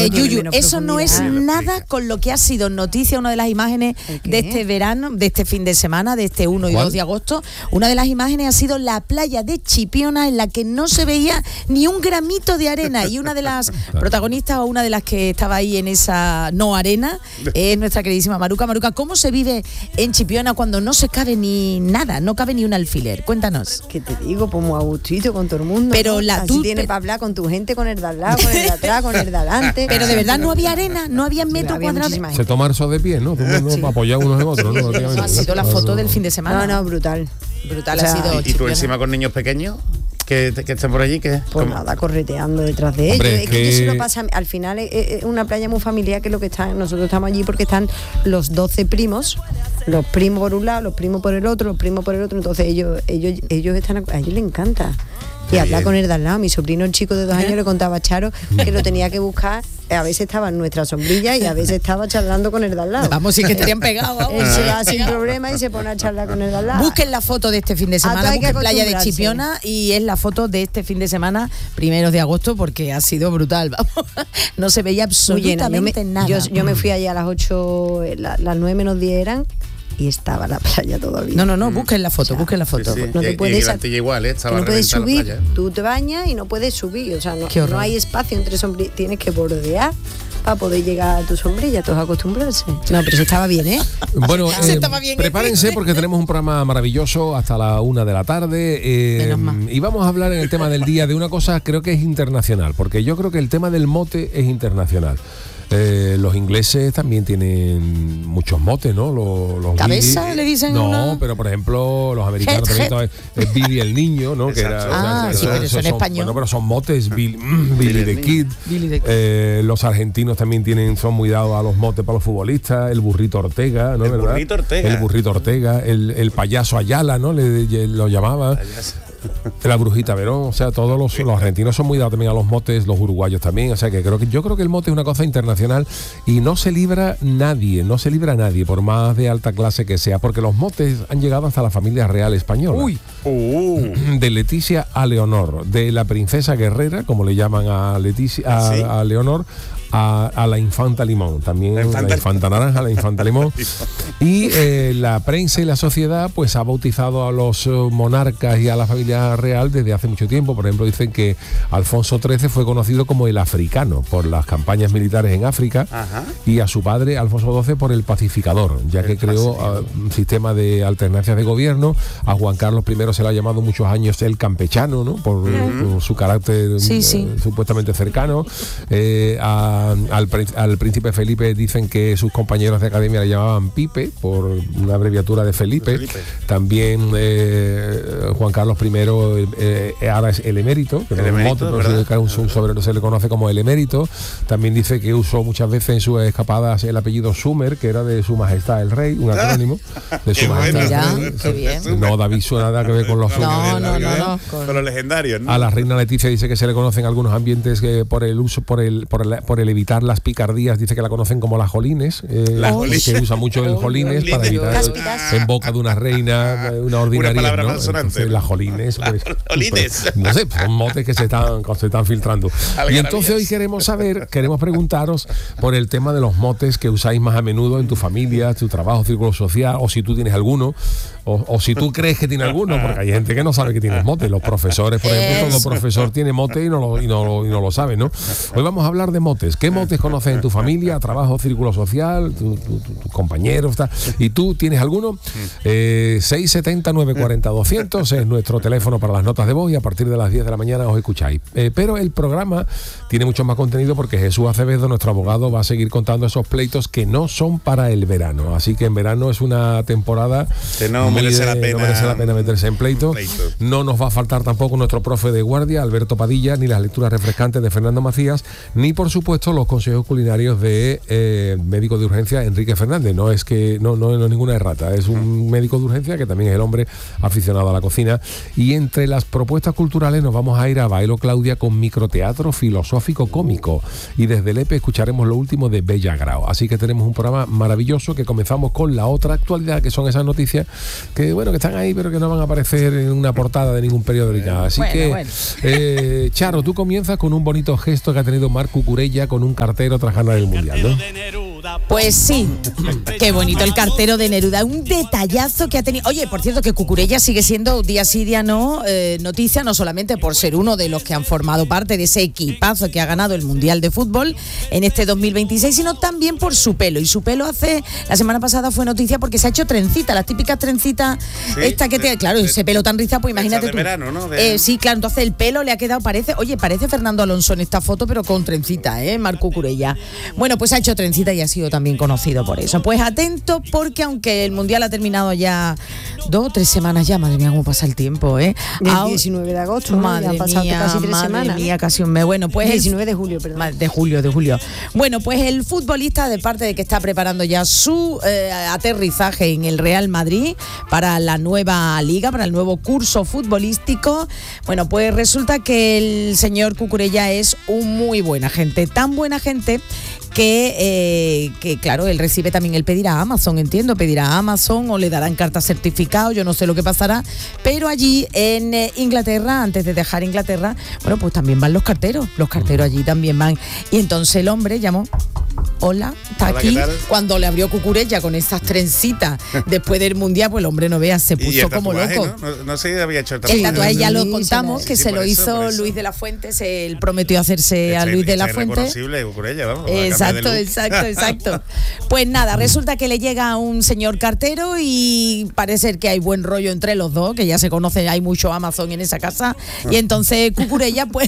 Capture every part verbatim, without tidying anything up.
Eh, Yuyu, eso no es nada con lo que ha sido noticia, una de las imágenes de este verano, de este fin de semana, de este uno y dos de agosto. Una de las imágenes ha sido la playa de Chipiona, en la que no se veía ni un gramito de arena, y una de las protagonistas o una de las que estaba ahí en esa no arena es nuestra queridísima Maruca. Maruca, ¿cómo se vive en Chipiona cuando no se cabe ni nada, no cabe ni un alfiler? Cuéntanos. ¿Qué te digo? Pues muy a gustito con todo el mundo. Pero ¿no? la Así tú tienes te... para hablar con tu gente, con el de al lado, con el de atrás, con el de adelante. Pero de verdad no había arena, no había metro cuadrado. Se toma eso de pie, ¿no? Todo el mundo sí. apoyado unos en otros, ¿no? Ha sido la foto del fin de semana. No, no, brutal. Brutal, o sea, ha sido. ¿Y, y tú encima con niños pequeños? Que, que estén por allí, que pues ¿cómo? Nada, correteando detrás de ellos. Es que, que eso no pasa. Al final es, es una playa muy familiar, que es lo que están. Nosotros estamos allí porque están los doce primos, los primos por un lado, los primos por el otro, los primos por el otro. Entonces ellos, ellos, ellos están. A ellos les encanta. Y hablar con él de al lado. Mi sobrino, el chico de dos años, le contaba a Charo que lo tenía que buscar. A veces estaba en nuestra sombrilla y a veces estaba charlando con el de al lado. Vamos, sí que estarían pegados. Vamos. Él se va sin problema y se pone a charlar con el de al lado. Busquen la foto de este fin de semana, busquen playa de Chipiona, y es la foto de este fin de semana, primeros de agosto, porque ha sido brutal. Vamos. No se veía absolutamente yo me, nada. Yo, yo me fui allá a las ocho, la, las nueve menos diez eran. Y estaba la playa todavía. No, no, no, busquen la foto, o sea, busquen la foto. Sí, sí. No te y, puedes, y igual, ¿eh? Estaba no puedes subir, la tú te bañas y no puedes subir, o sea, no, no hay espacio entre sombrillas, tienes que bordear para poder llegar a tu sombrilla, todos acostumbrarse. No, pero se estaba bien, ¿eh? Bueno, eh, bien, prepárense ¿eh? porque tenemos un programa maravilloso hasta la una de la tarde eh, y vamos a hablar en el tema del día de una cosa, creo que es internacional, porque yo creo que el tema del mote es internacional. Eh, los ingleses también tienen muchos motes, ¿no? Los, los ¿Cabeza Billy, le dicen? No, una... pero por ejemplo, los americanos head, también es, es Billy el niño, ¿no? Que era, ah, o sea, sí, pero eso en son, español. Bueno, pero son motes, Billy, mm, Billy the Kid. Billy the Kid. Eh, los argentinos también tienen, son muy dados a los motes para los futbolistas. El burrito Ortega, ¿no? El ¿verdad? burrito Ortega. El burrito Ortega, el, el payaso Ayala, ¿no? Le, le, lo llamaba. Payaso. La brujita Verón, o sea, todos los, los argentinos son muy dados también a los motes, los uruguayos también, o sea que creo que yo creo que el mote es una cosa internacional y no se libra nadie, no se libra nadie, por más de alta clase que sea, porque los motes han llegado hasta la familia real española. Uy. Uh. De Leticia a Leonor, de la princesa guerrera, como le llaman a Leticia, a, ¿sí? a Leonor, a, a la infanta limón, también la infanta, la infanta naranja, la infanta limón. Y eh, la prensa y la sociedad pues ha bautizado a los monarcas y a la familia real desde hace mucho tiempo. Por ejemplo, dicen que Alfonso trece fue conocido como el africano por las campañas militares en África. Ajá. Y a su padre Alfonso doce por el pacificador, ya que el creó uh, un sistema de alternancias de gobierno. A Juan Carlos primero se le ha llamado muchos años el campechano, ¿no? Por, uh-huh. por su carácter sí, eh, sí. supuestamente cercano. Eh, a Al, al príncipe Felipe dicen que sus compañeros de academia le llamaban Pipe, por una abreviatura de Felipe. Felipe. También eh, Juan Carlos primero eh, ahora es el emérito, que el emérito, moto, pero un, un sobre, se le conoce como el emérito. También dice que usó muchas veces en sus escapadas el apellido Sumer, que era de su majestad el rey, un acrónimo de su majestad. Bueno, qué bien. No, David suena nada que ver con los no, no, no, no, no. Con, con los legendarios, ¿no? A la reina Leticia dice que se le conocen algunos ambientes que por el uso, por el, por el, por el evitar las picardías, dice que la conocen como las jolines, eh, la que se usa mucho el jolines para evitar el, en boca de una reina una ordinaria, una palabra ¿no? Entonces, las jolines, pues, jolines. Pues, no sé, son motes que se están, se están filtrando. Y entonces hoy queremos saber, queremos preguntaros por el tema de los motes que usáis más a menudo en tu familia, tu trabajo, círculo social, o si tú tienes alguno, o, o si tú crees que tiene alguno, porque hay gente que no sabe que tienes mote. Los profesores, por ejemplo, todo profesor tiene mote y no lo, y no, y no lo sabe, ¿no? Hoy vamos a hablar de motes. ¿Qué motes conoces en tu familia, trabajo, círculo social, tus tu, tu, tu compañeros, ta, y tú tienes alguno? Eh, seis setenta, nueve cuarenta, doscientos es nuestro teléfono para las notas de voz y a partir de las diez de la mañana os escucháis. Eh, pero el programa tiene mucho más contenido porque Jesús Acevedo, nuestro abogado, va a seguir contando esos pleitos que no son para el verano. Así que en verano es una temporada que no merece, de, la pena, no merece la pena meterse en pleito. pleito. No nos va a faltar tampoco nuestro profe de guardia, Alberto Padilla, ni las lecturas refrescantes de Fernando Macías, ni por supuesto los consejos culinarios de eh, médico de urgencia Enrique Fernández. No es que no, no, no es ninguna errata, es un médico de urgencia que también es el hombre aficionado a la cocina. Y entre las propuestas culturales nos vamos a ir a Bailo Claudia con microteatro filosófico cómico, y desde Lepe escucharemos lo último de Bella Grau. Así que tenemos un programa maravilloso que comenzamos con la otra actualidad, que son esas noticias que bueno que están ahí pero que no van a aparecer en una portada de ningún periódico. Así bueno, que bueno. Eh, Charo, tú comienzas con un bonito gesto que ha tenido Marc Cucurella con un cartero tras ganar el Mundial, ¿no? Pues sí, qué bonito el cartero de Neruda, un detallazo que ha tenido. Oye, por cierto, que Cucurella sigue siendo día sí día no eh, noticia, no solamente por ser uno de los que han formado parte de ese equipazo que ha ganado el Mundial de Fútbol en este dos mil veintiséis, sino también por su pelo. Y su pelo hace, la semana pasada fue noticia porque se ha hecho trencita, las típicas trencitas, sí, esta que te, claro, de, ese pelo tan rizado, pues imagínate de tú. Verano, ¿no? De... Eh, sí, claro, entonces el pelo le ha quedado, parece, oye, parece Fernando Alonso en esta foto, pero con trencita, ¿eh? Marc Cucurella. Bueno, pues ha hecho trencita y ha sido también conocido por eso. Pues atento, porque aunque el Mundial ha terminado ya dos o tres semanas ya, madre mía, cómo pasa el tiempo, ¿eh? El diecinueve de agosto, madre ¿no? Ya ha pasado mía, casi tres madre semanas. mía, casi un mes. Bueno, pues el diecinueve de julio, perdón. De julio, de julio. Bueno, pues el futbolista, de parte de que está preparando ya su eh, aterrizaje en el Real Madrid para la nueva liga, para el nuevo curso futbolístico, bueno, pues resulta que el señor Cucurella es un muy buena gente, tan buena gente que, eh, que claro, él recibe también, él pedirá a Amazon, entiendo, pedirá a Amazon o le darán carta certificado, yo no sé lo que pasará, pero allí en eh, Inglaterra, antes de dejar Inglaterra, bueno, pues también van los carteros, los carteros allí también van, y entonces el hombre llamó, hola, está Hola, aquí, ¿qué tal? cuando le abrió Cucurella con esas trencitas después del Mundial, pues el hombre, no veas, se Y puso el como tatuaje, loco. ¿no? No, no sé si había hecho el El tatuaje. tatuaje ya lo Sí, contamos, sí, que sí, se por lo eso, hizo por eso. Luis de la Fuente, él prometió hacerse a Este- Luis de la este es Fuente. reconocible, Cucurella, vamos, va a cambiar de Exacto, look. exacto, exacto. Pues nada, resulta que le llega un señor cartero y parece ser que hay buen rollo entre los dos, que ya se conoce, hay mucho Amazon en esa casa, y entonces Cucurella pues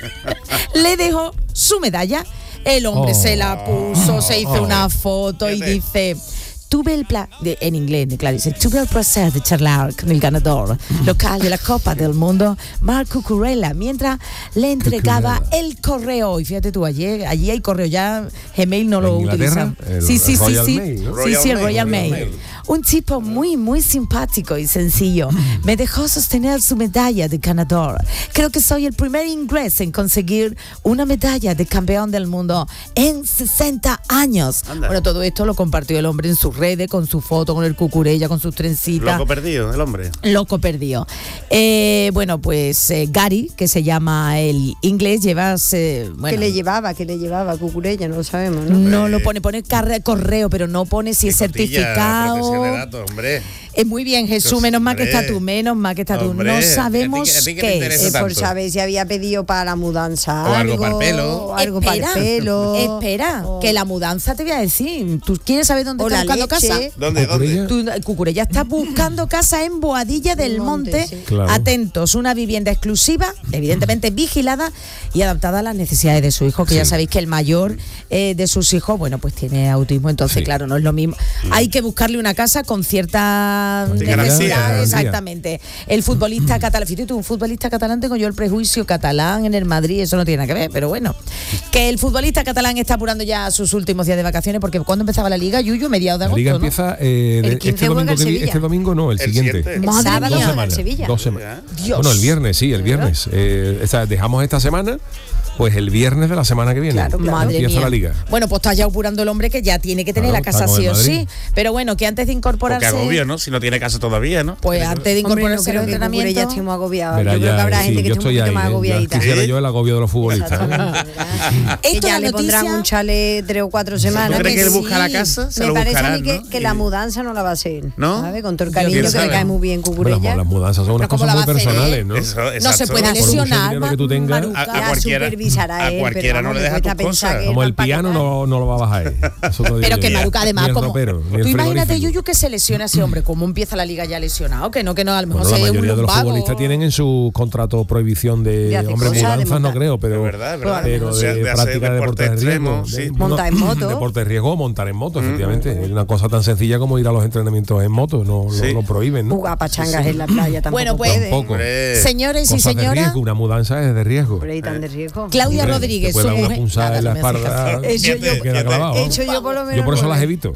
le dejó su medalla. El hombre Oh. se la puso, se hizo Oh. una foto y Fíjate. dice... Tuve el pla de, en inglés, claro, dice, tuve el placer de charlar con el ganador local de la Copa del Mundo, Marc Cucurella, mientras le entregaba Cucurella. el correo. Y fíjate tú, allí, allí hay correo, ya Gmail no lo En Inglaterra, utilizan. el Sí, sí, sí, Royal sí. Mail, ¿no? Sí, sí, el Royal Royal Mail, Mail. Royal Mail. Un tipo muy, muy simpático y sencillo. Me dejó sostener su medalla de ganador. Creo que soy el primer inglés en conseguir una medalla de campeón del mundo en sesenta años. Anda. Bueno, todo esto lo compartió el hombre en sus redes, con su foto, con el Cucurella, con sus trencitas. Loco perdido, el hombre. Loco perdido. Eh, bueno, pues eh, Gary, que se llama el inglés, lleva... eh, bueno, ¿Qué le llevaba? ¿Qué le llevaba a Cucurella? No lo sabemos, ¿no? no lo pone, pone carre- correo, pero no pone si es Cotilla, certificado. protección de datos, hombre. Es muy bien, Jesús, Pues, menos mal que hombre. está tú, menos mal que está tú. Hombre, No ¿a ti- sabemos a ti qué te qué interesa es. Eh, por tanto? saber si había pedido para la mudanza O algo para el pelo. o algo Espera, para el pelo. Espera, o- que la mudanza te voy a decir. ¿Tú quieres saber dónde O está la buscando leche. casa? ¿Dónde, Cucurella. dónde? Tú, Cucurella está buscando casa en Boadilla del Monte, Monte. sí. Claro. Atentos, una vivienda exclusiva, evidentemente vigilada y adaptada a las necesidades de su hijo, que Sí. ya sabéis que el mayor eh, de sus hijos, bueno, pues tiene autismo, entonces Sí. claro, no es lo mismo. Hay que buscarle una casa con cierta Con necesidad, garantía. exactamente. El futbolista catalán, fíjate tú, un futbolista catalán, tengo yo el prejuicio catalán en el Madrid, eso no tiene nada que ver, pero bueno, que el futbolista catalán está apurando ya sus últimos días de vacaciones, porque cuando empezaba la liga, Yuyu, mediados de La agosto, liga ¿no? empieza eh, de- El quince este, juega domingo el que vi- Sevilla. este domingo no, el, El siguiente. siguiente. Madre sábado mía. Dos juega semanas. el Sevilla. Dos semanas. Dios. Bueno, el viernes, sí, el viernes. Eh, esta- dejamos esta semana, pues el viernes de la semana que viene. Claro, madre Empieza mía. la liga. Bueno, pues está ya apurando el hombre que ya tiene que tener Claro, la casa está con sí el o Madrid. sí. Pero bueno, que antes de Porque incorporarse... agobio, ¿no? Si no tiene casa todavía, ¿no? Pues antes de Hombre, no incorporarse creo al que Cucurella entrenamiento... esté muy agobiado. Verá, Yo creo ya, que habrá sí, gente que yo esté un estoy poquito ahí, más ¿eh? Ya agobiadita. quisiera ¿Sí? yo el agobio de los futbolistas. Exactamente, ¿verdad? Que Esto ya la le pondrán noticia- un chalet tres o cuatro ¿Tú semanas. crees que él sí. busca la casa? Se Me lo parece a buscarán, mí que, ¿no? que Y- la mudanza no la va a hacer. ¿No? ¿Sabe? Con todo el ¿Quién cariño que sabe? le cae muy bien Bueno, Cucurella. las mudanzas son unas Pero ¿cómo cosas la muy va a hacer, personales, eh? ¿no? Eso, No se exacto. puede Por mucho lesionar, dinero que tú tengas, Maruca. a- a La cualquiera- supervisará a él, cualquiera pero no le vamos, deja me cuesta tus pensar cosas. que Como él el va a piano empaquetar. no, no lo va a bajar él. Eso te lo Pero digo que yo. Maruca, Ni además, el como... ropero, ni el Tú imagínate, frigorífico. Yuyu, que se lesiona ese hombre. ¿Cómo empieza la liga ya lesionado? Que no, que no, a lo mejor Bueno, la sea mayoría un de los lumbago. futbolistas tienen en su contrato prohibición de, De hacer hombre, cosas, de mudanzas no montar. creo, pero, Es verdad, es verdad. pero O sea, de, de hacer práctica de deporte deportes de riesgo. extremo, sí. de- Montar en moto. Deporte de riesgo, montar en moto, efectivamente. Es una cosa tan sencilla como ir a los entrenamientos en moto, no lo- Sí. lo, prohíben, ¿no? Jugar pachangas en la playa tampoco Bueno, pues- puede. Tampoco. Hombre, Señores y Cosas de señoras, riesgo, una mudanza es de riesgo. Por ahí tan de riesgo. Claudia Hombre, Rodríguez, te puede su dar una mujer... punzada Nada, en la no me hace espalda. caso. Eso Fíjate, yo, queda fíjate. clavado. Eso yo por lo menos Yo por eso no las lo- evito.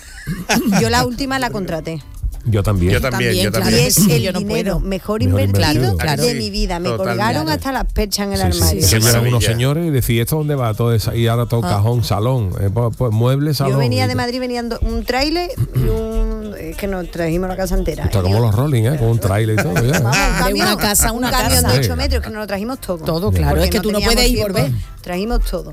Yo la última la contraté. Yo también. Yo también, yo claro. Y también. es Sí, el yo no dinero puedo. mejor Mejor invertido invertido. Claro. de Sí, mi vida. Me totalmente. colgaron hasta las perchas en el Sí, sí, armario. sí. Eso Qué llegan unos maravilla. señores y decís, ¿esto dónde va? Todo eso, y ahora todo Ah. cajón, salón, eh, pues, pues, muebles, salón. Yo venía y de todo. Madrid, venían do- un tráiler y un... Es que nos trajimos la casa entera. Está Y como yo- los Rolling, ¿eh? Con un trailer y todo. Ya. Vamos, un De camión, una casa a una un camión casa. de ocho Sí. metros que nos lo trajimos todo. Todo, claro, Porque es que tú no teníamos puedes ir y tiempo, volver. Trajimos todo.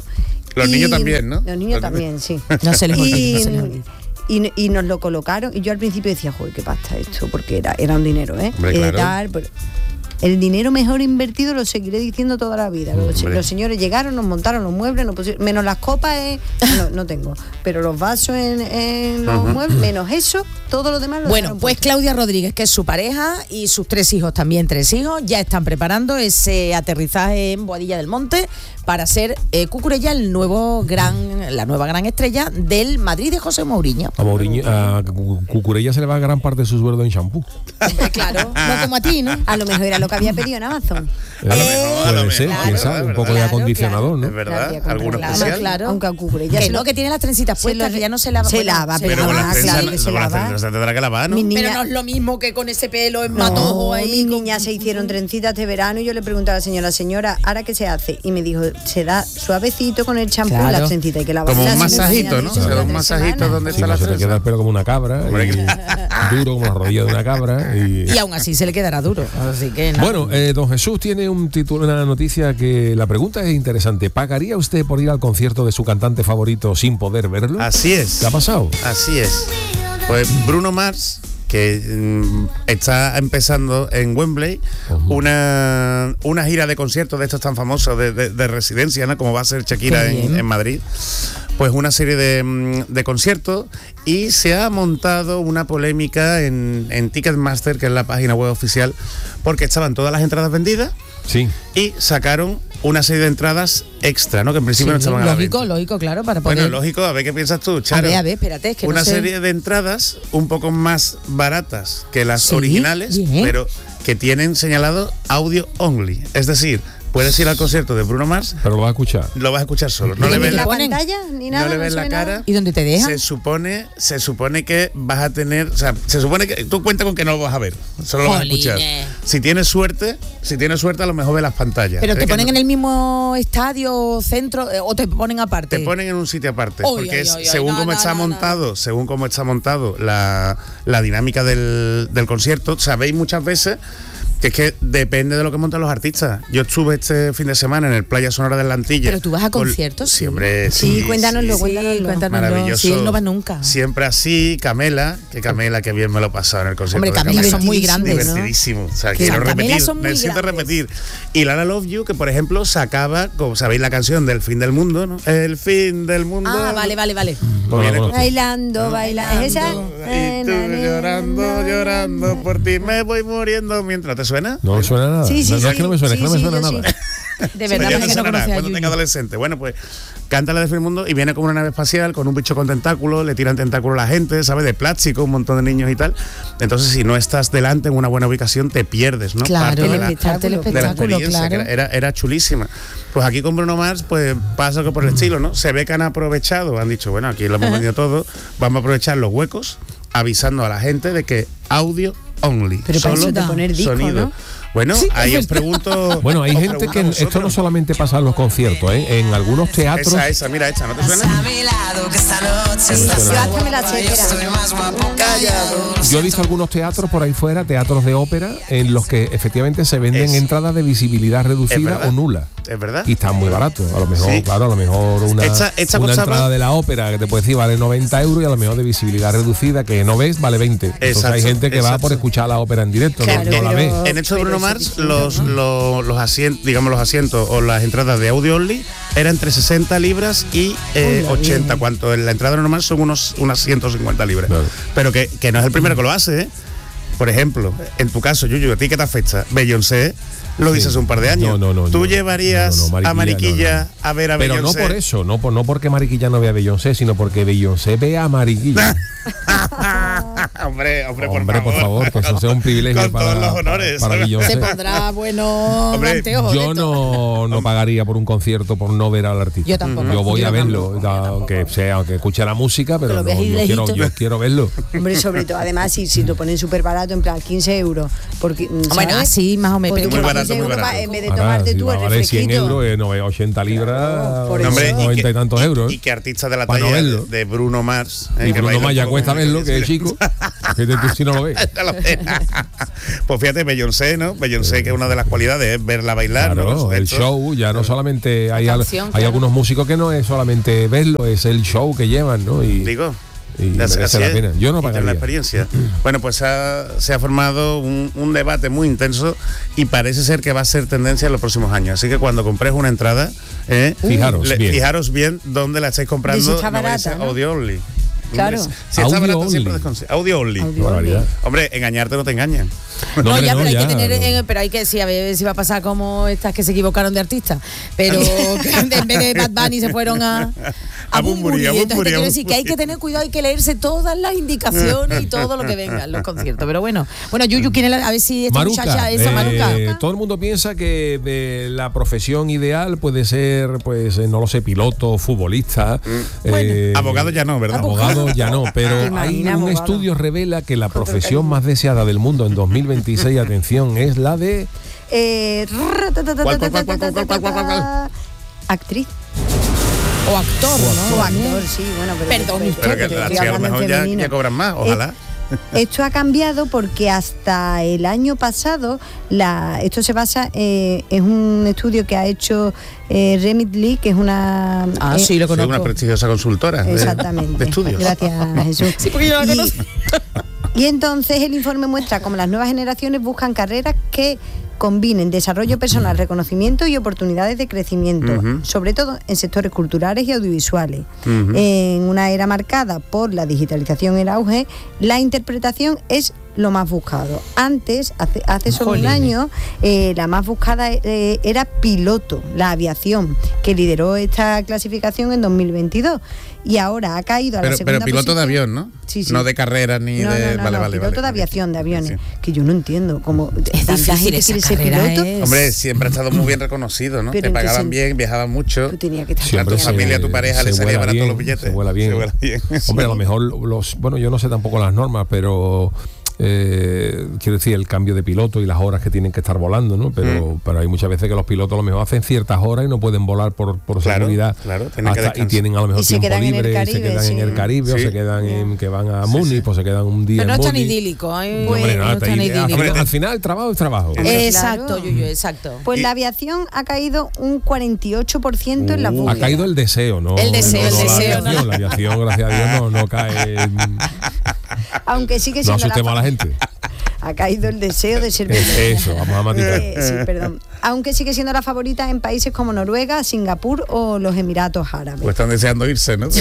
Los y, niños también, ¿no? Los niños también, sí. No se les olvide, y, no se les olvide. Y, y nos lo colocaron y yo al principio decía, joder, qué pasta esto, porque era, era un dinero, ¿eh? Hombre, Y claro. tal, pero el dinero mejor invertido lo seguiré diciendo toda la vida. Los, los señores llegaron, nos montaron los muebles, nos pusieron, menos las copas, eh, no, no tengo, pero los vasos en, en los uh-huh. muebles, menos eso, todo lo demás lo Bueno, pues puesto. Claudia Rodríguez, que es su pareja, y sus tres hijos, también tres hijos, ya están preparando ese aterrizaje en Boadilla del Monte para ser eh, Cucurella el nuevo gran, la nueva gran estrella del Madrid de José Mourinho. A Mourinho, a Cucurella se le va gran parte de su sueldo en champú. Hombre, claro, no como a ti, ¿no? A lo mejor era lo que había pedido en Amazon. Eh, a lo mejor, a lo mejor, ser, claro, quién sabe, un poco claro, de acondicionador, claro, ¿no? Es verdad, Claro, alguno claro, especial. Claro. Aunque a Cucurella Que se no, lo- que tiene las trencitas se puestas, lo- que ya no se lava. se bueno, lava, se Pero Ah, con las claro trenzas que se con las lava. trenzas se tendrá que lavar, ¿no? Mi Pero niña- no es lo mismo que con ese pelo en No, matojo ahí. mis con- niñas se hicieron trencitas este verano y yo le pregunté a la señora, señora, ¿ahora qué se hace? Y me dijo, se da suavecito con el champú Claro. las trencitas y que la Como un las masajito, ¿no? trencitas Se da un tres masajito semanas. donde Sí, está no la se le trenza. queda el pelo como una cabra, Hombre, y duro como la rodilla de una cabra. Y, Y aún así se le quedará duro. Así que nada. Bueno, eh, don Jesús tiene un título, una noticia que la pregunta es interesante. ¿Pagaría usted por ir al concierto de su cantante favorito sin poder verlo? Así es. ¿Qué ha pasado? Así es. Pues Bruno Mars, que mm, está empezando en Wembley Ujú. una, una gira de conciertos de estos tan famosos de, de, de residencia, ¿no? Como va a ser Shakira Qué bien. en, en Madrid. Pues una serie de, mm, de conciertos, y se ha montado una polémica en, en Ticketmaster, que es la página web oficial, porque estaban todas las entradas vendidas Sí. y sacaron una serie de entradas extra, ¿no? Que en principio no Sí, estaban a la lógico, venta. lógico, claro, para poder... Bueno, lógico, a ver qué piensas tú, a Charo. ver, a ver, espérate, es que Una no sé. serie de entradas un poco más baratas que las Sí, originales, bien. pero que tienen señalado audio only. Es decir, puedes ir al concierto de Bruno Mars, Pero lo va a escuchar. lo vas a escuchar solo. No ¿Y le dónde ves te la, la ponen? pantalla ni nada, no le ves se la ve nada. cara. ¿Y dónde te dejan? Se supone, se supone que vas a tener, o sea, se supone que tú cuenta con que no lo vas a ver, solo lo vas a escuchar. Jolines. Si tienes suerte, si tienes suerte a lo mejor ves las pantallas. Pero Es te que ponen no- en el mismo estadio, centro, eh, o te ponen aparte. Te ponen en un sitio aparte, Uy, porque uy, es, uy, uy, según no, cómo no, está no, no. montado, según cómo está montado la, la dinámica del, del concierto, sabéis muchas veces que es que depende de lo que montan los artistas. Yo estuve este fin de semana en el Playa Sonora del Lantilla. Pero tú vas a con- conciertos, sí. Siempre, Sí, cuéntanoslo, Sí, cuéntanoslo. cuéntanoslo. Maravilloso. Sí, él no va nunca. Siempre así, Camela, que Camela, que bien me lo he pasado en el concierto. Hombre, de Camela son muy grandes, ¿no? Divertidísimo. O sea, Que quiero Camela repetir, son muy necesito grandes. repetir. Y Lara Love You, que por ejemplo sacaba, como sabéis, la canción del fin del mundo, ¿no? El fin del mundo. Ah, vale, vale, vale. No la conozco. Bailando, bailando. ¿Es esa? Y tú llorando, llorando por ti, me voy muriendo mientras. ¿Te suena? No me suena nada. Sí, sí, no, no es sí. que no me suene, es que no Sí, me sí, suena yo nada. De Sí, verdad, ya porque te no sonará conocía a cuando Yuyu. tenga adolescente. Bueno, pues canta la de fin del mundo y viene con una nave espacial con un bicho con tentáculos, le tiran tentáculos a la gente, ¿sabes? De plástico, un montón de niños y tal. Entonces, si no estás delante en una buena ubicación, te pierdes, ¿no? Claro, Parte de la, parte del de la espectáculo, experiencia, claro. que era, era chulísima. Pues aquí con Bruno Mars, pues pasa que por el estilo, ¿no? Se ve que han aprovechado, han dicho, bueno, aquí lo hemos vendido todo, vamos a aprovechar los huecos, avisando a la gente de que audio only. Pero para solo eso te poner disco, sonido. ¿no? Bueno, Sí, ahí es os pregunto. Bueno, hay os gente pregunto que a esto no vosotros. solamente pasa en los conciertos, ¿eh? En algunos teatros. Esa, esa, mira, esta, ¿no te suena? Yo hasta me la sé, espera. Yo he visto algunos teatros por ahí fuera, teatros de ópera, en los que efectivamente se venden Es- entradas de visibilidad Es reducida verdad. o nula. Es verdad. Y están muy baratos. A lo mejor, Sí. claro, a lo mejor una, Esta- esta una costaba- entrada de la ópera que te puede decir vale noventa euros y a lo mejor de visibilidad reducida que no ves vale veinte. Entonces Exacto, hay gente que va exacto. por escuchar la ópera en directo, no- Claro, no, la pero- ve. En esto de Bruno Pero eso Mars, distinto, los, ¿no? los, los asientos, digamos los asientos o las entradas de audio only eran entre sesenta libras y eh, Hola, ochenta, bien. cuanto en la entrada normal son unos unas ciento cincuenta libras. Claro. Pero que, que no es el primero que lo hace, ¿eh? Por ejemplo, en tu caso, Yuyu, ¿a ti qué te afecta? Beyoncé lo Sí. dices hace un par de años. No, no, no, ¿Tú no. llevarías No, no, no, a Mariquilla no, no. a ver a Pero no Beyoncé? por eso, no, por, no porque Mariquilla no vea a Beyoncé, sino porque Beyoncé vea a Mariquilla. hombre, hombre, por Hombre, favor. por favor, que eso sea un privilegio Con para, todos los honores. para Beyoncé. Se pondrá bueno Hombre, anteojos de Yo esto. no, no pagaría por un concierto por no ver al artista. Yo tampoco. Yo voy Yo a verlo, tampoco, da- yo aunque tampoco. sea, aunque escuche la música, pero Que lo no, veas ahí yo, quiero, lejito. yo quiero verlo. Hombre, sobre todo, además, si, si lo ponen súper barato, en plan quince euros. Porque, ¿sabes? Bueno, así más o menos. Porque Pero Muy con barato, quince muy euros barato. pa- en vez de Ahora, tomarte si tú va el a valer cien refresquito. euros, eh, no, eh, ochenta libras, por No, hombre, y noventa que- y tantos euros. Y, y que artistas de la Pa' no talla verlo. de, de Bruno Mars. eh, Y que Bruno baila Mars ya un poco cuesta con verlo, ella, que es sí. chico. Fíjate tú si no lo ves. Pues fíjate, Beyoncé, ¿no? Beyoncé, que una de las cualidades es verla bailar. Claro, ¿no? el show, ya no solamente hay, canción, hay claro. algunos músicos que no es solamente verlo, es el show que llevan, ¿no? Y, Digo. y merece la pena. Yo no pagaría. La experiencia. Bueno, pues ha, se ha formado un, un debate muy intenso y parece ser que va a ser tendencia en los próximos años. Así que cuando compréis una entrada, eh, fijaros, le, bien. fijaros bien dónde la estáis comprando. Si está no barata, vais a ¿no? audio only. Claro. Si está Audio barato, only. siempre desconse- Audio only. Audio Barbaridad. Hombre, engañarte no te engañan. No, hombre, ya, pero hay ya, que tener, no. eh, pero hay que sí, a ver si va a pasar como estas que se equivocaron de artista, pero que en vez de Bad Bunny se fueron a a, A Bunbury, Bunbury. a Entonces te Bunbury, a quiero decir que hay Bunbury. que tener cuidado, hay que leerse todas las indicaciones y todo lo que venga en los conciertos. Pero bueno, bueno, Yuyu, ¿quién es la- a ver si esta Maruca, muchacha, esa eh, Maruca. todo el mundo piensa que de la profesión ideal puede ser, pues, eh, no lo sé, piloto, futbolista. eh, Abogado ya no, ¿verdad? Abogado ya no, pero ¿Te hay imaginas, un abogado? estudio revela que la profesión más deseada del mundo en dos mil veintiséis, atención, es la de Eh, ¿Cuál, cuál, cuál, cuál, cuál, cuál, cuál, cuál, cuál? actriz O actor, ¿no? o actor, sí, bueno, pero Perdón, pero- usted, Pero que pero las estoy chicas a lo hablando en mejor ya, femenino. ya cobran más, ojalá. Esto ha cambiado porque hasta el año pasado, la, esto se basa eh, en un estudio que ha hecho eh, Remit Lee, que es una... Ah, eh, sí, lo Soy conozco. una prestigiosa consultora de- Exactamente. de estudios. Gracias, Jesús. Sí, porque yo la Y- conozco. Y entonces el informe muestra cómo las nuevas generaciones buscan carreras que combinen desarrollo personal, reconocimiento y oportunidades de crecimiento, Ujú. sobre todo en sectores culturales y audiovisuales. Ujú. En una era marcada por la digitalización y el auge, la interpretación es lo más buscado. Antes, hace, hace solo Jolín. un año, eh, la más buscada eh, era piloto, la aviación, que lideró esta clasificación en dos mil veintidós. Y ahora ha caído a la Pero, segunda pero piloto de posición. avión, ¿no? Sí, sí. No de carreras ni No, de... no, no, vale, no, vale, piloto vale. de aviación, de aviones. Sí. Que yo no entiendo cómo Es tanta difícil gente esa quiere ser carrera, piloto. ¿eh? Hombre, siempre ha estado muy bien reconocido, ¿no? Pero Te en qué pagaban sen- bien, viajaban mucho. Tú tenías que estar Siempre A tu se- familia, a tu pareja le se salía vuela barato bien, los billetes. se vuela bien. Se vuela bien. Hombre, a lo mejor los, bueno, yo no sé tampoco las normas, pero eh, quiero decir, el cambio de piloto y las horas que tienen que estar volando, ¿no? Pero, pero hay muchas veces que los pilotos a lo mejor hacen ciertas horas y no pueden volar por, por Claro, seguridad. claro, tienen que hasta- y descansar. tienen a lo mejor Y se tiempo quedan en el libre, se Caribe, quedan en sí. el Caribe o Sí. se quedan en, que van a Sí, Múnich, sí. pues se quedan un día Pero no en es tan Múnich. idílico. ay, No, hombre, no nada, es tan ahí- idílico. al, al final el trabajo es trabajo. Hombre, Exacto, claro. Yuyu, exacto. Pues Y- la aviación ha caído un cuarenta y ocho por ciento en la Uh, búsqueda. Ha caído el deseo, ¿no? El deseo, no, el no la deseo, aviación. no. La aviación, gracias a Dios, no, no cae. mm, Aunque sigue No siendo asustemos a la fa- gente. Ha caído el deseo de ser Es- piloto. Eso, vamos a matizar. Eh, sí, perdón. Aunque sigue siendo la favorita en países como Noruega, Singapur o los Emiratos Árabes. Pues están deseando irse, ¿no?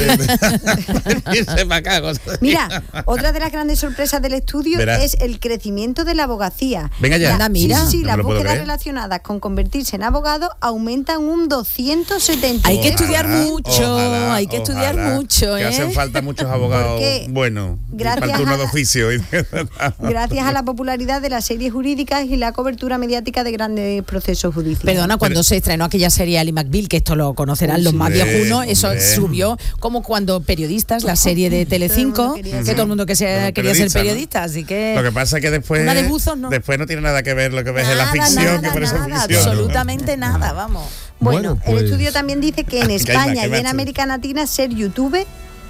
irse para acá. cosas. Mira, otra de las grandes sorpresas del estudio Verás. es el crecimiento de la abogacía. Venga ya. La- Anda, mira. Sí, sí, sí, No me las lo puedo búsquedas creer. relacionadas con convertirse en abogado aumentan un doscientos setenta. Hay que Ojalá, estudiar mucho, ojalá, hay que estudiar ojalá, mucho, Que ¿eh? hacen falta muchos abogados Porque buenos. gracias Falta uno a de la- oficio. Gracias a la popularidad de las series jurídicas y la cobertura mediática de grandes procesos judiciales. Perdona, cuando Pero- se estrenó aquella serie Ali McBeal, que esto lo conocerán Uy, los sí. más Hombre, viejunos, eso hombre. subió como cuando periodistas, la serie de Telecinco, Todo el mundo quería que ser- todo el mundo que se, Pero quería ser periodista, ¿no? periodista, así que... Lo que pasa es que después, Una de buzos, ¿no? después no tiene nada que ver lo que ves en la Nada, ficción nada, que parece nada, ficción. ¿no? absolutamente nada, vamos. Bueno, Bueno, pues- el estudio también dice que en Que hay más, España que hay y en más. América Latina ser youtuber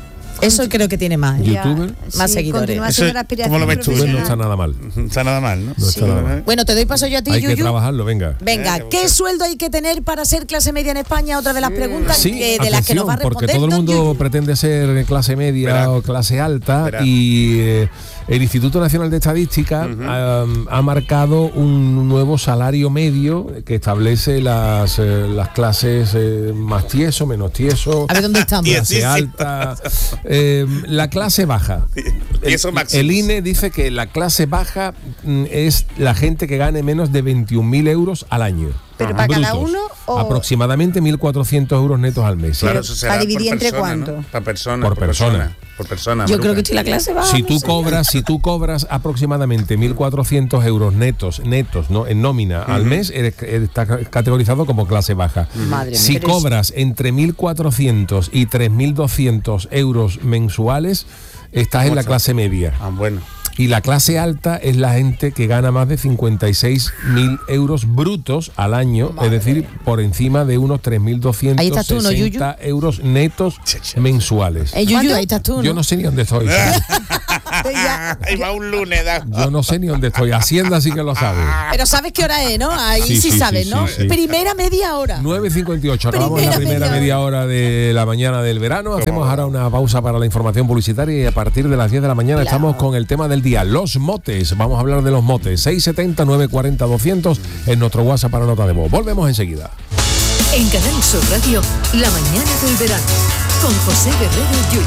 Eso creo que tiene más. Yo- ya- ¿Youtuber? Más seguidores. continúa Eso siendo es- la aspiración ¿cómo lo ves tú? Pues no profesional. está nada mal. No está nada mal, ¿no? No está nada mal. Bueno, te doy paso yo a ti, Hay que Yuyu. trabajarlo, venga. Venga, Eh, ¿qué sueldo hay que tener para ser clase media en España? Otra de las preguntas Sí, que- de las que nos va a atención, porque responder todo el don mundo Yuyu. pretende ser clase media Verá. o clase alta Verá. y eh, el Instituto Nacional de Estadística um, ha marcado un nuevo salario medio que establece las, eh, las clases eh, más tieso, menos tieso, A ver dónde estamos. clase alta, eh, la clase baja. Y eso El, máximo. el I N E dice que la clase baja mm, es la gente que gane menos de veintiún mil euros al año. ¿Pero para cada Brutos. uno o...? Aproximadamente mil cuatrocientos euros netos al mes. ¿sí? Claro, eso será ¿Para dividir por entre persona, cuánto? ¿no? Para persona. Por persona. Por persona. Yo Maruca. creo que estoy la clase baja. Si no tú sé. cobras, si tú cobras aproximadamente mil cuatrocientos euros netos, netos, ¿no? En nómina al mes, eres, eres- está categorizado como clase baja. Madre mía. Si Pero es- cobras entre mil cuatrocientos y tres mil doscientos euros mensuales, estás en la Ocho. clase media. Ah, bueno. Y la clase alta es la gente que gana más de cincuenta y seis mil euros brutos al año, es decir, por encima de unos tres mil doscientos Ahí estás tú, ¿no, Yuyu? sesenta euros netos mensuales. Eh, Yuyu, ahí estás tú, ¿no? Yo no sé ni dónde estoy. Y va un lunes. Da. Yo no sé ni dónde estoy. Hacienda sí que lo sabe. Pero sabes qué hora es, ¿no? Ahí sí, sí, sí sabes, sí, ¿no? Sí, sí. Primera media hora. nueve cincuenta y ocho. Acabamos primera la primera media, media hora de la mañana del verano. Hacemos ahora una pausa para la información publicitaria y a partir de las diez de la mañana claro. estamos con el tema del día, los motes. Vamos a hablar de los motes. seis setenta, nueve cuarenta, doscientos en nuestro WhatsApp para nota de voz. Volvemos enseguida. En Canal Sur Radio, la mañana del verano, con José Guerrero Yuyu.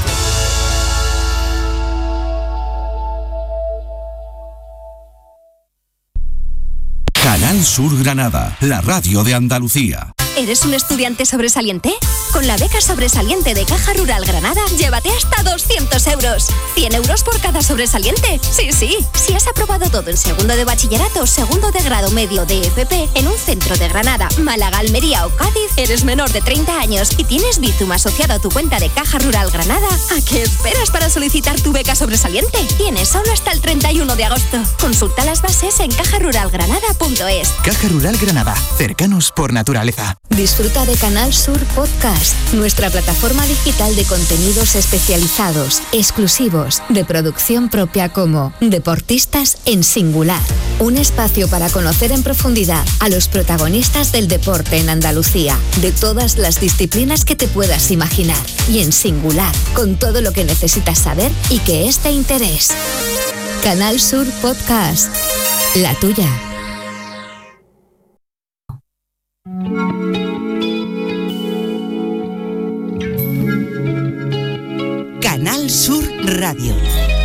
Canal Sur Granada, la radio de Andalucía. ¿Eres un estudiante sobresaliente? Con la beca sobresaliente de Caja Rural Granada, llévate hasta doscientos euros. cien euros por cada sobresaliente. Sí, sí. Si has aprobado todo en segundo de bachillerato, segundo de grado medio de F P, en un centro de Granada, Málaga, Almería o Cádiz, eres menor de treinta años y tienes Bizum asociado a tu cuenta de Caja Rural Granada, ¿a qué esperas para solicitar tu beca sobresaliente? Tienes solo hasta el treinta y uno de agosto. Consulta las bases en caja rural granada punto es. Caja Rural Granada, cercanos por naturaleza. Disfruta de Canal Sur Podcast, nuestra plataforma digital de contenidos especializados, exclusivos, de producción propia como Deportistas en Singular. Un espacio para conocer en profundidad a los protagonistas del deporte en Andalucía, de todas las disciplinas que te puedas imaginar. Y en singular, con todo lo que necesitas saber y que es de interés. Canal Sur Podcast, la tuya. Canal Sur Radio.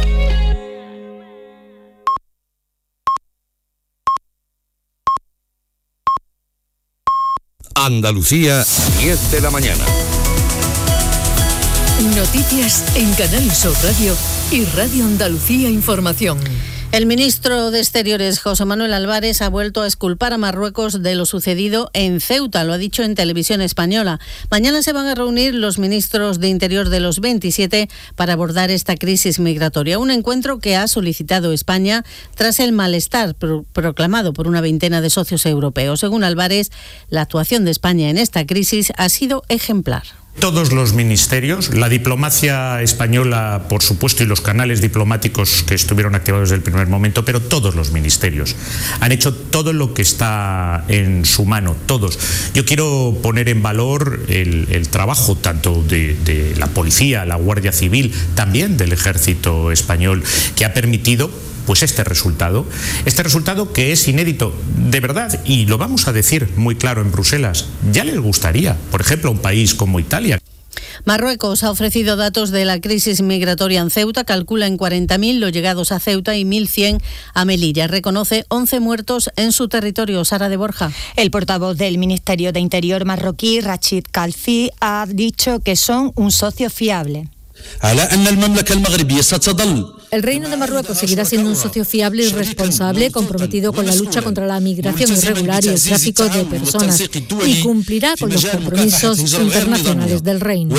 Andalucía, diez de la mañana. Noticias en Canal Sur Radio y Radio Andalucía Información. El ministro de Exteriores, José Manuel Álvarez, ha vuelto a exculpar a Marruecos de lo sucedido en Ceuta, lo ha dicho en Televisión Española. Mañana se van a reunir los ministros de Interior de los veintisiete para abordar esta crisis migratoria, un encuentro que ha solicitado España tras el malestar pro- proclamado por una veintena de socios europeos. Según Álvarez, la actuación de España en esta crisis ha sido ejemplar. Todos los ministerios, la diplomacia española, por supuesto, y los canales diplomáticos que estuvieron activados desde el primer momento, pero todos los ministerios han hecho todo lo que está en su mano, todos. Yo quiero poner en valor el, el trabajo tanto de, de la policía, la Guardia Civil, también del Ejército español, que ha permitido pues este resultado, este resultado que es inédito, de verdad, y lo vamos a decir muy claro en Bruselas, ya les gustaría, por ejemplo, a un país como Italia. Marruecos ha ofrecido datos de la crisis migratoria en Ceuta, calcula en cuarenta mil los llegados a Ceuta y mil cien a Melilla. Reconoce once muertos en su territorio. Sara de Borja. El portavoz del Ministerio de Interior marroquí, Rachid Khalfi, ha dicho que son un socio fiable. El Reino de Marruecos seguirá siendo un socio fiable y responsable, comprometido con la lucha contra la migración irregular y el tráfico de personas, y cumplirá con los compromisos internacionales del Reino.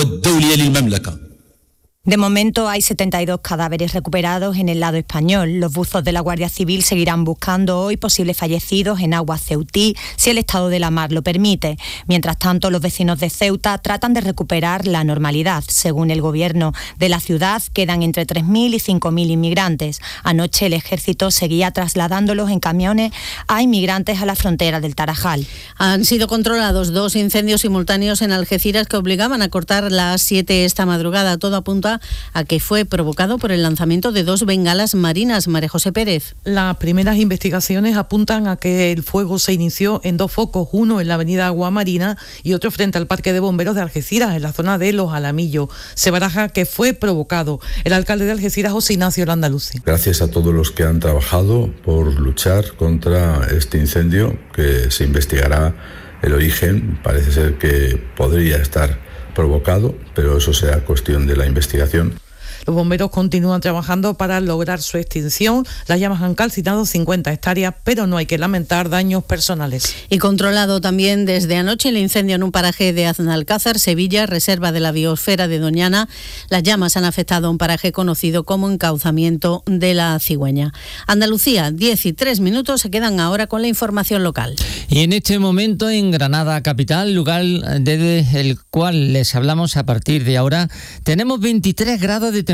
De momento hay setenta y dos cadáveres recuperados en el lado español. Los buzos de la Guardia Civil seguirán buscando hoy posibles fallecidos en aguas ceutí si el estado de la mar lo permite. Mientras tanto, los vecinos de Ceuta tratan de recuperar la normalidad. Según el gobierno de la ciudad, quedan entre tres mil y cinco mil inmigrantes. Anoche el ejército seguía trasladándolos en camiones a inmigrantes a la frontera del Tarajal. Han sido controlados dos incendios simultáneos en Algeciras que obligaban a cortar la A siete esta madrugada. Todo apunta a que fue provocado por el lanzamiento de dos bengalas marinas. María José Pérez. Las primeras investigaciones apuntan a que el fuego se inició en dos focos, uno en la avenida Aguamarina y otro frente al Parque de Bomberos de Algeciras, en la zona de Los Alamillos. Se baraja que fue provocado. El alcalde de Algeciras, José Ignacio Landaluce. Gracias a todos los que han trabajado por luchar contra este incendio, que se investigará el origen. Parece ser que podría estar provocado, pero eso será cuestión de la investigación. Los bomberos continúan trabajando para lograr su extinción. Las llamas han calcinado cincuenta hectáreas, pero no hay que lamentar daños personales. Y controlado también desde anoche el incendio en un paraje de Aznalcázar, Sevilla, reserva de la biosfera de Doñana. Las llamas han afectado a un paraje conocido como Encauzamiento de la Cigüeña. Andalucía, diez y tres minutos, se quedan ahora con la información local. Y en este momento en Granada capital, lugar desde el cual les hablamos a partir de ahora, tenemos veintitrés grados de temperatura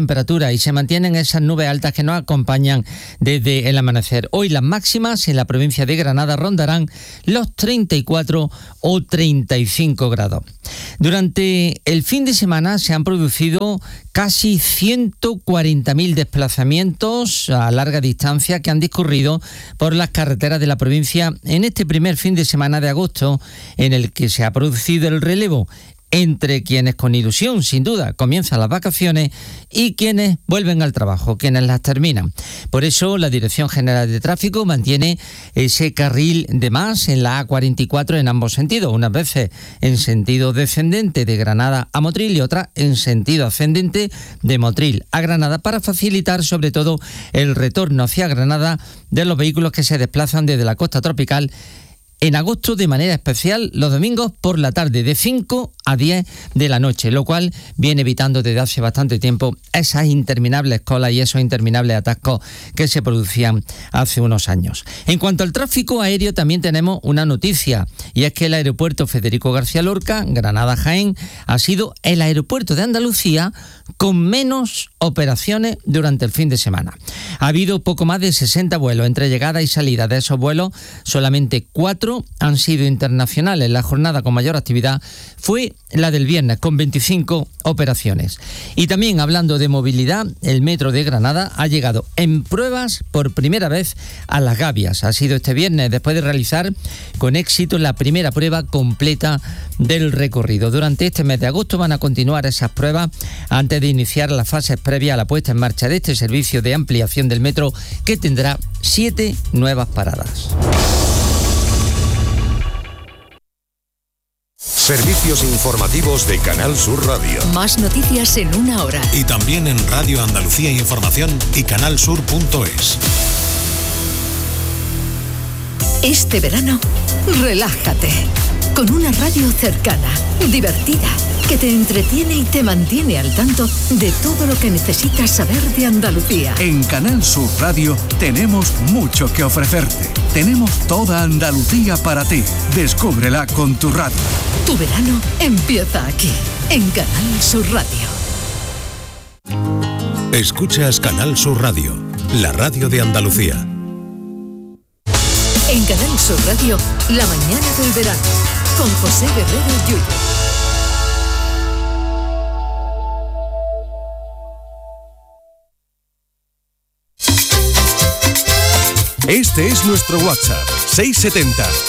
temperatura y se mantienen esas nubes altas que nos acompañan desde el amanecer. Hoy las máximas en la provincia de Granada rondarán los treinta y cuatro o treinta y cinco grados. Durante el fin de semana se han producido casi ciento cuarenta mil desplazamientos a larga distancia que han discurrido por las carreteras de la provincia en este primer fin de semana de agosto, en el que se ha producido el relevo entre quienes con ilusión, sin duda, comienzan las vacaciones y quienes vuelven al trabajo, quienes las terminan. Por eso, la Dirección General de Tráfico mantiene ese carril de más en la A cuarenta y cuatro en ambos sentidos, unas veces en sentido descendente de Granada a Motril y otras en sentido ascendente de Motril a Granada, para facilitar sobre todo el retorno hacia Granada de los vehículos que se desplazan desde la costa tropical en agosto, de manera especial los domingos por la tarde de cinco a diez de la noche, lo cual viene evitando desde hace bastante tiempo esas interminables colas y esos interminables atascos que se producían hace unos años. En cuanto al tráfico aéreo, también tenemos una noticia, y es que el aeropuerto Federico García Lorca, Granada-Jaén, ha sido el aeropuerto de Andalucía con menos operaciones durante el fin de semana. Ha habido poco más de sesenta vuelos entre llegada y salida. De esos vuelos, solamente cuatro han sido internacionales. La jornada con mayor actividad fue la del viernes, con veinticinco operaciones. Y también, hablando de movilidad, el metro de Granada ha llegado en pruebas por primera vez a Las Gavias. Ha sido este viernes, después de realizar con éxito la primera prueba completa del recorrido. Durante este mes de agosto van a continuar esas pruebas antes de iniciar las fases previas a la puesta en marcha de este servicio de ampliación del metro, que tendrá siete nuevas paradas. Servicios informativos de Canal Sur Radio. Más noticias en una hora. Y también en Radio Andalucía Información y canalsur punto es. Este verano, relájate. Con una radio cercana, divertida, que te entretiene y te mantiene al tanto de todo lo que necesitas saber de Andalucía. En Canal Sur Radio tenemos mucho que ofrecerte. Tenemos toda Andalucía para ti. Descúbrela con tu radio. Tu verano empieza aquí, en Canal Sur Radio. Escuchas Canal Sur Radio, la radio de Andalucía. En Canal Sur Radio, la mañana del verano, con José Guerrero Yuyu. Este es nuestro WhatsApp, seiscientos setenta,